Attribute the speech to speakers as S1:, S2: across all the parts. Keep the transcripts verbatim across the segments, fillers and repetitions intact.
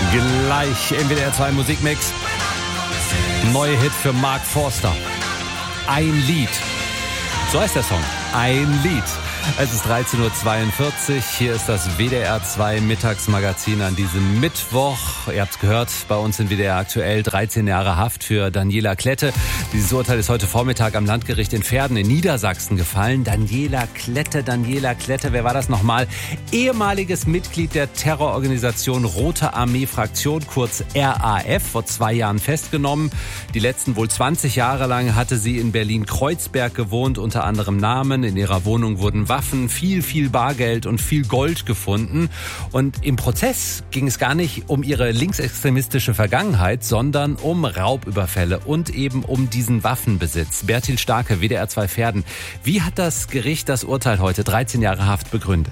S1: Gleich im W D R zwei Musikmix. Neue Hit für Mark Forster. Ein Lied. So heißt der Song. Ein Lied. Es ist dreizehn Uhr zweiundvierzig. Hier ist das W D R zwei Mittagsmagazin an diesem Mittwoch. Ihr habt es gehört, bei uns in W D R aktuell dreizehn Jahre Haft für Daniela Klette. Dieses Urteil ist heute Vormittag am Landgericht in Verden in Niedersachsen gefallen. Daniela Klette, Daniela Klette, wer war das nochmal? Ehemaliges Mitglied der Terrororganisation Rote Armee Fraktion, kurz R A F, vor zwei Jahren festgenommen. Die letzten wohl zwanzig Jahre lang hatte sie in Berlin-Kreuzberg gewohnt, unter anderem Namen. In ihrer Wohnung wurden Waffen, viel, viel Bargeld und viel Gold gefunden. Und im Prozess ging es gar nicht um ihre linksextremistische Vergangenheit, sondern um Raubüberfälle und eben um diesen Waffenbesitz. Bertil Starke, W D R zwei Verden. Wie hat das Gericht das Urteil heute, dreizehn Jahre Haft, begründet?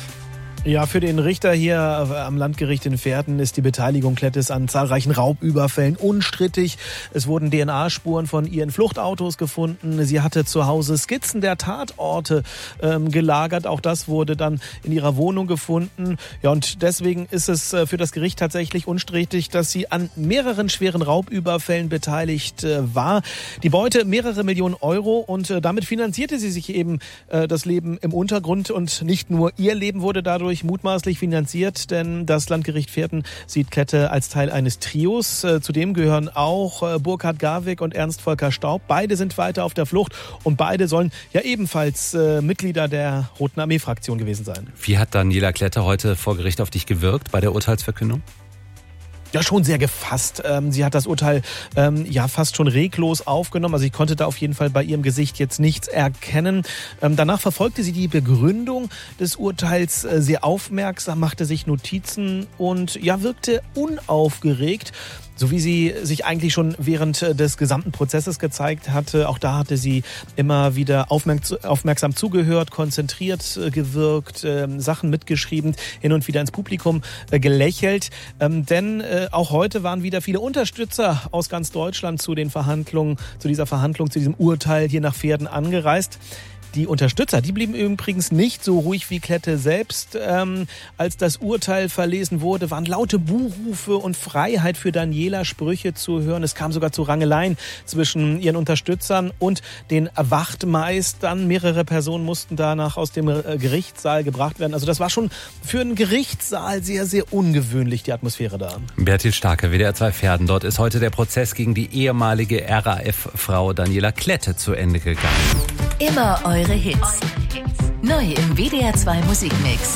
S2: Ja, für den Richter hier am Landgericht in Verden ist die Beteiligung Klettes an zahlreichen Raubüberfällen unstrittig. Es wurden D N A-Spuren von ihren Fluchtautos gefunden. Sie hatte zu Hause Skizzen der Tatorte ähm, gelagert. Auch das wurde dann in ihrer Wohnung gefunden. Ja, und deswegen ist es äh, für das Gericht tatsächlich unstrittig, dass sie an mehreren schweren Raubüberfällen beteiligt äh, war. Die Beute mehrere Millionen Euro und äh, damit finanzierte sie sich eben äh, das Leben im Untergrund und nicht nur ihr Leben wurde dadurch mutmaßlich finanziert, denn das Landgericht Verden sieht Klette als Teil eines Trios. Zudem gehören auch Burkhard Garwig und Ernst Volker Staub. Beide sind weiter auf der Flucht und beide sollen ja ebenfalls äh, Mitglieder der Roten Armee-Fraktion gewesen sein.
S1: Wie hat Daniela Klette heute vor Gericht auf dich gewirkt bei der Urteilsverkündung?
S2: Ja, schon sehr gefasst. Ähm, sie hat das Urteil ähm, ja fast schon reglos aufgenommen. Also ich konnte da auf jeden Fall bei ihrem Gesicht jetzt nichts erkennen. Ähm, danach verfolgte sie die Begründung des Urteils äh, sehr aufmerksam, machte sich Notizen und ja wirkte unaufgeregt. So wie sie sich eigentlich schon während des gesamten Prozesses gezeigt hatte. Auch da hatte sie immer wieder aufmerksam zugehört, konzentriert gewirkt, Sachen mitgeschrieben, hin und wieder ins Publikum gelächelt. Denn auch heute waren wieder viele Unterstützer aus ganz Deutschland zu den Verhandlungen, zu dieser Verhandlung, zu diesem Urteil hier nach Verden angereist. Die Unterstützer, die blieben übrigens nicht so ruhig wie Klette selbst. Ähm, als das Urteil verlesen wurde, waren laute Buhrufe und Freiheit für Daniela Sprüche zu hören. Es kam sogar zu Rangeleien zwischen ihren Unterstützern und den Wachtmeistern. Mehrere Personen mussten danach aus dem Gerichtssaal gebracht werden. Also das war schon für einen Gerichtssaal sehr, sehr ungewöhnlich, die Atmosphäre da.
S1: Bertil Starke, W D R zwei Verden. Dort ist heute der Prozess gegen die ehemalige R A F-Frau Daniela Klette zu Ende gegangen.
S3: Immer eure Hits. Neu im W D R zwei Musikmix.